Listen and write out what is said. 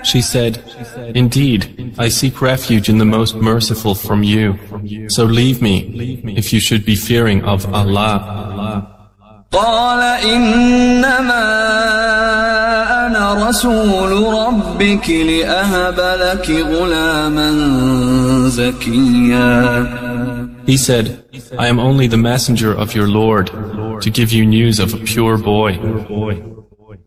She said, "Indeed, I seek refuge in the most merciful from you. So leave me, if you should be fearing of Allah." قال إنما أنا رسول ربك لأهب لك غلاما زكيا. He said, "I am only the messenger of your Lord, to give you news of a pure boy."